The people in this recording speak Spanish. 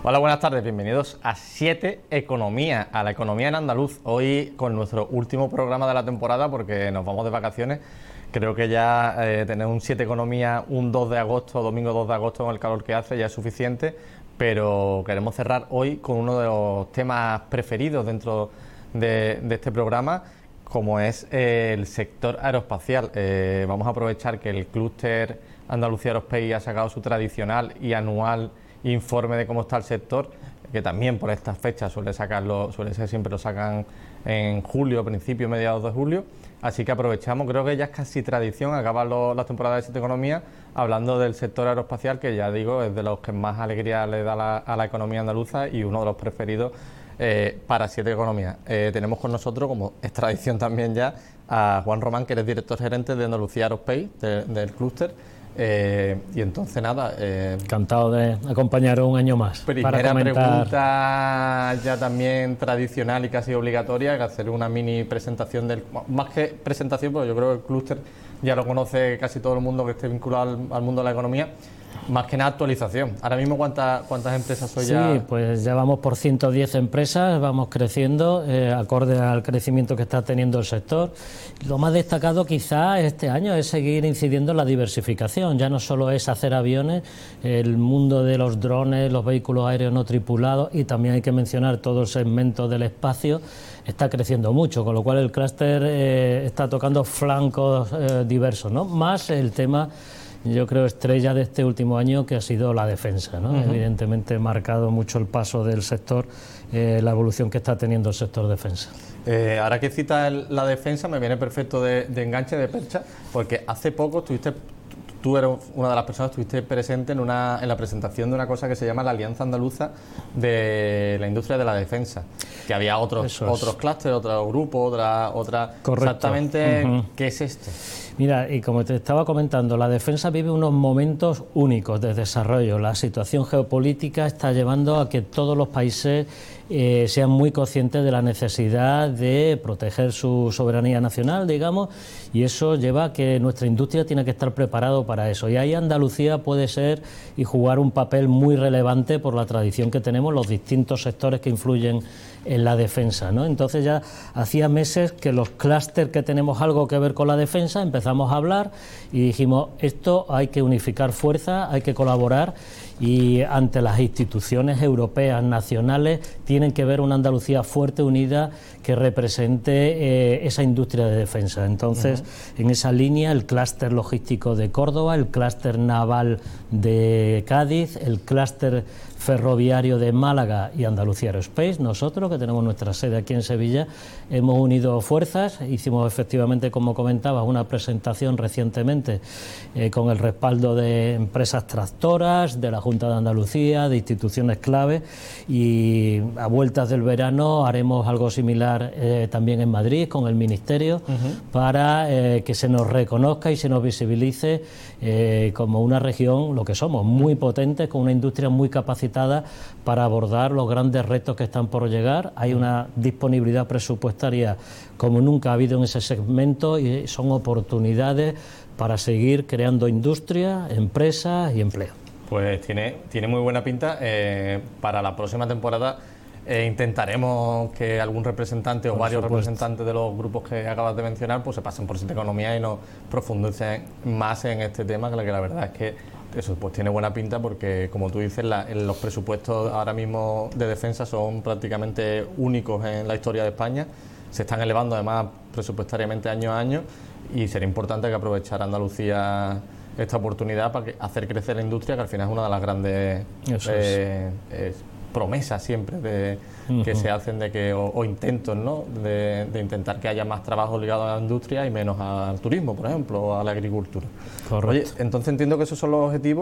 Hola, buenas tardes, bienvenidos a 7 Economía, a la economía en andaluz. Hoy con nuestro último programa de la temporada porque nos vamos de vacaciones. Creo que ya tener un 7 Economía un 2 de agosto, domingo 2 de agosto con el calor que hace ya es suficiente, pero queremos cerrar hoy con uno de los temas preferidos dentro de este programa, como es el sector aeroespacial. Vamos a aprovechar que el clúster Andalucía Aerospace ha sacado su tradicional y anual informe de cómo está el sector, que también por estas fechas suele ser siempre lo sacan en julio, principio, mediados de julio, así que aprovechamos, creo que ya es casi tradición, acaban las temporadas de 7 Economía hablando del sector aeroespacial, que ya digo, es de los que más alegría le da a la economía andaluza y uno de los preferidos para 7 Economía. Tenemos con nosotros, como es tradición también ya, a Juan Román, que es director gerente de Andalucía Aerospace, del clúster. Y entonces nada, encantado de acompañaros un año más. Primera pregunta ya también tradicional y casi obligatoria, que hacer una mini presentación más que presentación, porque yo creo que el clúster ya lo conoce casi todo el mundo que esté vinculado al mundo de la economía. Más que nada actualización. Ahora mismo, ¿cuántas empresas sois ya? Sí, pues ya vamos por 110 empresas, vamos creciendo, acorde al crecimiento que está teniendo el sector. Lo más destacado quizá este año es seguir incidiendo en la diversificación. Ya no solo es hacer aviones, el mundo de los drones, los vehículos aéreos no tripulados, y también hay que mencionar todo el segmento del espacio, está creciendo mucho, con lo cual el clúster está tocando flancos diversos, ¿no? Más el tema, yo creo, estrella de este último año, que ha sido la defensa, ¿no? Evidentemente marcado mucho el paso del sector, la evolución que está teniendo el sector defensa. Ahora que citas la defensa, me viene perfecto de enganche, de percha, porque hace poco tú eres una de las personas que estuviste presente en la presentación de una cosa que se llama la Alianza Andaluza de la Industria de la Defensa, que había otros clústeres, otros grupos, otra. Correcto. Exactamente, ¿qué es esto? Mira, y como te estaba comentando, la defensa vive unos momentos únicos de desarrollo. La situación geopolítica está llevando a que todos los países sean muy conscientes de la necesidad de proteger su soberanía nacional, digamos, y eso lleva a que nuestra industria tiene que estar preparado para eso. Y ahí Andalucía puede ser y jugar un papel muy relevante por la tradición que tenemos, los distintos sectores que influyen en la defensa, ¿no? Entonces ya hacía meses que los clústeres que tenemos algo que ver con la defensa empezamos a hablar y dijimos, esto hay que unificar fuerzas, hay que colaborar, y ante las instituciones europeas, nacionales, tienen que ver una Andalucía fuerte, unida, que represente esa industria de defensa. Entonces, en esa línea, el clúster logístico de Córdoba, el clúster naval de Cádiz, el clúster ferroviario de Málaga y Andalucía Aerospace, nosotros, que tenemos nuestra sede aquí en Sevilla, hemos unido fuerzas, hicimos efectivamente, como comentabas, una presentación recientemente con el respaldo de empresas tractoras, de la Junta de Andalucía, de instituciones clave, y a vueltas del verano haremos algo similar también en Madrid con el Ministerio, para que se nos reconozca y se nos visibilice como una región, lo que somos, muy potente, con una industria muy capacitada para abordar los grandes retos que están por llegar. Hay una disponibilidad presupuestaria como nunca ha habido en ese segmento, y son oportunidades para seguir creando industria, empresas y empleo. Pues tiene muy buena pinta. Para la próxima temporada intentaremos que algún representante o varios representantes de los grupos que acabas de mencionar pues se pasen por 7 Economía y nos profundicen más en este tema, que la verdad es que eso pues tiene buena pinta, porque como tú dices, los presupuestos ahora mismo de defensa son prácticamente únicos en la historia de España, se están elevando además presupuestariamente año a año, y sería importante que aprovechara Andalucía esta oportunidad para hacer crecer la industria, que al final es una de las grandes promesas siempre que se hacen o intentos, ¿no? de intentar que haya más trabajo ligado a la industria y menos al turismo, por ejemplo, o a la agricultura. Correcto. Oye, entonces entiendo que esos son los objetivos.